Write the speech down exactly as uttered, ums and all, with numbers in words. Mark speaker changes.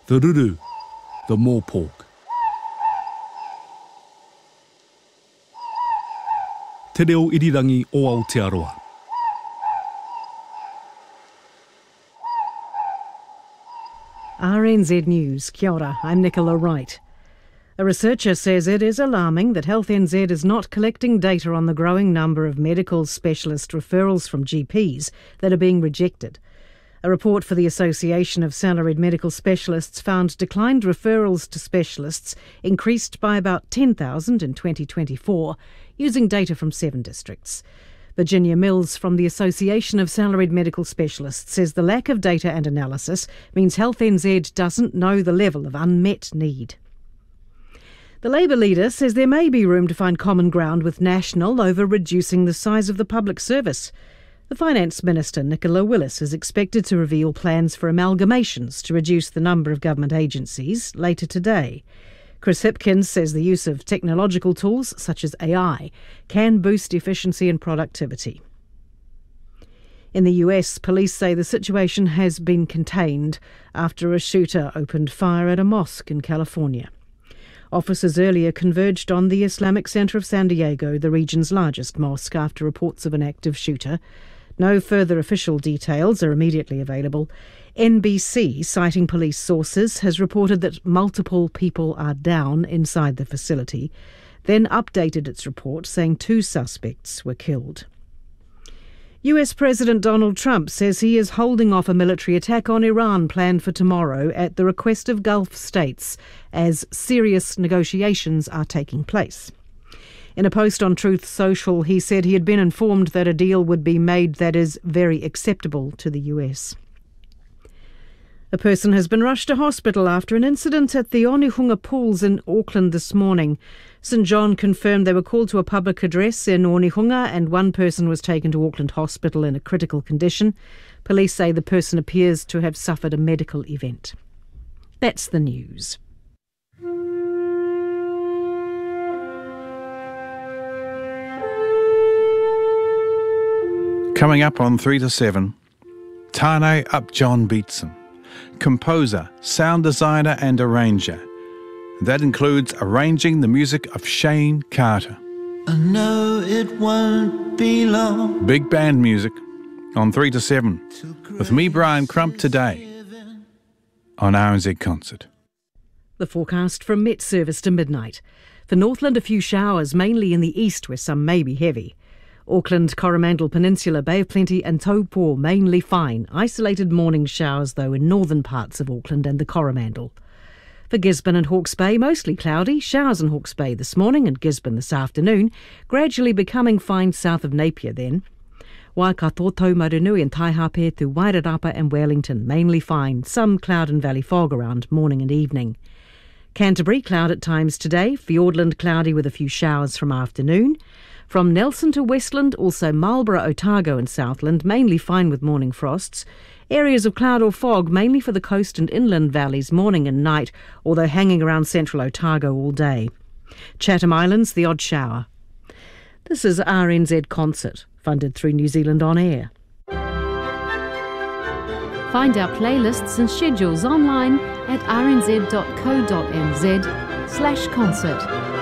Speaker 1: the ruru, the mōpork. Te reo irirangi o Aotearoa.
Speaker 2: R N Z News, kia ora, I'm Nicola Wright. A researcher says it is alarming that Health N Z is not collecting data on the growing number of medical specialist referrals from G Ps that are being rejected. A report for the Association of Salaried Medical Specialists found declined referrals to specialists increased by about ten thousand in twenty twenty-four, using data from seven districts. Virginia Mills from the Association of Salaried Medical Specialists says the lack of data and analysis means Health N Z doesn't know the level of unmet need. The Labour leader says there may be room to find common ground with National over reducing the size of the public service. The Finance Minister, Nicola Willis, is expected to reveal plans for amalgamations to reduce the number of government agencies later today. Chris Hipkins says the use of technological tools such as A I can boost efficiency and productivity. In the U S, police say the situation has been contained after a shooter opened fire at a mosque in California. Officers earlier converged on the Islamic Center of San Diego, the region's largest mosque, after reports of an active shooter. No further official details are immediately available. N B C, citing police sources, has reported that multiple people are down inside the facility, then updated its report saying two suspects were killed. U S President Donald Trump says he is holding off a military attack on Iran planned for tomorrow at the request of Gulf states as serious negotiations are taking place. In a post on Truth Social, he said he had been informed that a deal would be made that is very acceptable to the U S. A person has been rushed to hospital after an incident at the Onehunga Pools in Auckland this morning. St John confirmed they were called to a public address in Onehunga and one person was taken to Auckland Hospital in a critical condition. Police say the person appears to have suffered a medical event. That's the news.
Speaker 3: Coming up on three to seven, Tāne Upjohn Beatson, composer, sound designer and arranger. That includes arranging the music of Shane Carter.
Speaker 4: I know it won't be long.
Speaker 3: Big band music on three to seven with me, Brian Crump, today on R N Z Concert.
Speaker 2: The forecast from Met Service to midnight. For Northland, a few showers, mainly in the east where some may be heavy. Auckland, Coromandel Peninsula, Bay of Plenty and Taupō mainly fine. Isolated morning showers though in northern parts of Auckland and the Coromandel. For Gisborne and Hawke's Bay, mostly cloudy. Showers in Hawke's Bay this morning and Gisborne this afternoon, gradually becoming fine south of Napier then. Waikato, Taumarunui and Taihape to Wairarapa and Wellington, mainly fine. Some cloud and valley fog around morning and evening. Canterbury, cloud at times today. Fiordland, cloudy with a few showers from afternoon. From Nelson to Westland, also Marlborough, Otago and Southland, mainly fine with morning frosts. Areas of cloud or fog, mainly for the coast and inland valleys, morning and night, although hanging around central Otago all day. Chatham Islands, the odd shower. This is R N Z Concert, funded through New Zealand On Air.
Speaker 5: Find our playlists and schedules online at r n z dot co dot n z slash concert.